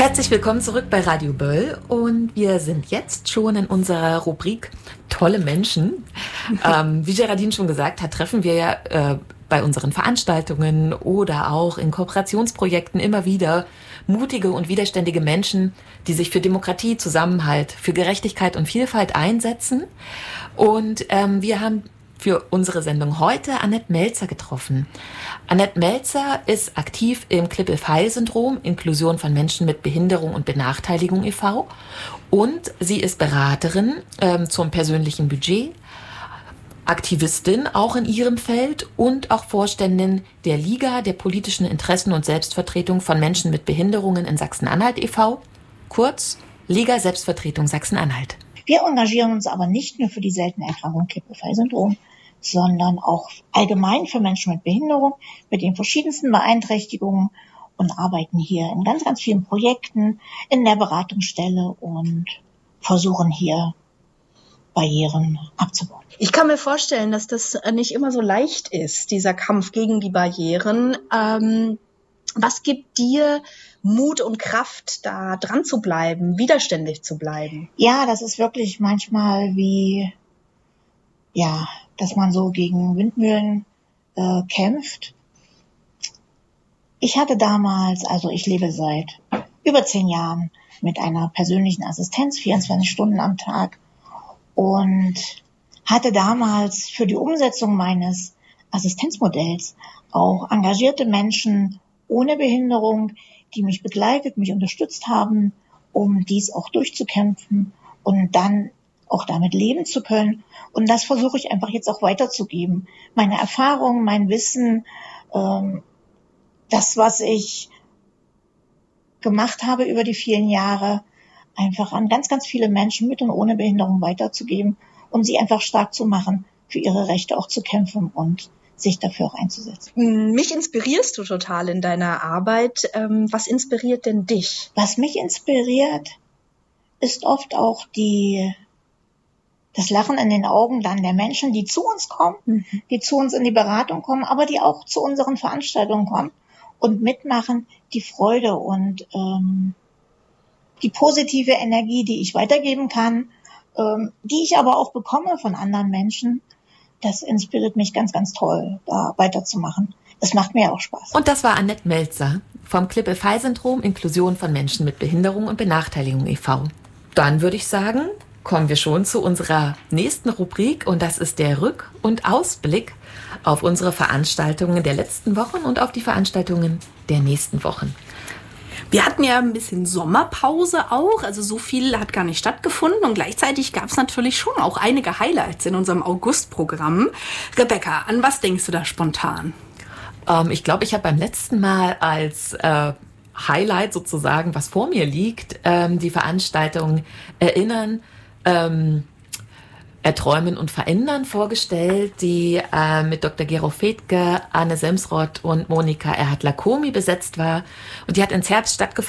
Herzlich willkommen zurück bei Radio Böll und wir sind jetzt schon in unserer Rubrik Tolle Menschen. Wie Geraldine schon gesagt hat, treffen wir ja bei unseren Veranstaltungen oder auch in Kooperationsprojekten immer wieder mutige und widerständige Menschen, die sich für Demokratie, Zusammenhalt, für Gerechtigkeit und Vielfalt einsetzen. Und wir haben für unsere Sendung heute Annette Melzer getroffen. Annette Melzer ist aktiv im Klippel-Feil-Syndrom, Inklusion von Menschen mit Behinderung und Benachteiligung e.V. Und sie ist Beraterin zum persönlichen Budget, Aktivistin auch in ihrem Feld und auch Vorständin der Liga der politischen Interessen und Selbstvertretung von Menschen mit Behinderungen in Sachsen-Anhalt e.V., kurz Liga Selbstvertretung Sachsen-Anhalt. Wir engagieren uns aber nicht nur für die seltene Erkrankung Klippel-Feil-Syndrom, sondern auch allgemein für Menschen mit Behinderung, mit den verschiedensten Beeinträchtigungen und arbeiten hier in ganz, ganz vielen Projekten in der Beratungsstelle und versuchen hier Barrieren abzubauen. Ich kann mir vorstellen, dass das nicht immer so leicht ist, dieser Kampf gegen die Barrieren. Was gibt dir Mut und Kraft, da dran zu bleiben, widerständig zu bleiben? Ja, das ist wirklich manchmal wie, dass man so gegen Windmühlen kämpft. Ich hatte damals, ich lebe seit über 10 Jahren mit einer persönlichen Assistenz, 24 Stunden am Tag, und hatte damals für die Umsetzung meines Assistenzmodells auch engagierte Menschen ohne Behinderung, die mich begleitet, mich unterstützt haben, um dies auch durchzukämpfen und dann auch damit leben zu können. Und das versuche ich einfach jetzt auch weiterzugeben. Meine Erfahrungen, mein Wissen, das, was ich gemacht habe über die vielen Jahre, einfach an ganz, ganz viele Menschen mit und ohne Behinderung weiterzugeben, um sie einfach stark zu machen, für ihre Rechte auch zu kämpfen und sich dafür auch einzusetzen. Mich inspirierst du total in deiner Arbeit. Was inspiriert denn dich? Was mich inspiriert, ist oft auch das Lachen in den Augen dann der Menschen, die zu uns kommen, die zu uns in die Beratung kommen, aber die auch zu unseren Veranstaltungen kommen und mitmachen, die Freude und die positive Energie, die ich weitergeben kann, die ich aber auch bekomme von anderen Menschen. Das inspiriert mich ganz, ganz toll, da weiterzumachen. Das macht mir auch Spaß. Und das war Annette Melzer vom Klippel-Feil-Syndrom, Inklusion von Menschen mit Behinderung und Benachteiligung e.V. Dann würde ich sagen, kommen wir schon zu unserer nächsten Rubrik und das ist der Rück- und Ausblick auf unsere Veranstaltungen der letzten Wochen und auf die Veranstaltungen der nächsten Wochen. Wir hatten ja ein bisschen Sommerpause auch, also so viel hat gar nicht stattgefunden und gleichzeitig gab es natürlich schon auch einige Highlights in unserem August-Programm. Rebecca, an was denkst du da spontan? Ich glaube, ich habe beim letzten Mal als Highlight sozusagen, was vor mir liegt, die Veranstaltung Erinnern, Erträumen und Verändern vorgestellt, die mit Dr. Gero Fethke, Anne Semsrott und Monika Erhardt-Lakomi besetzt war. Und die hat ins Herbst stattgefunden.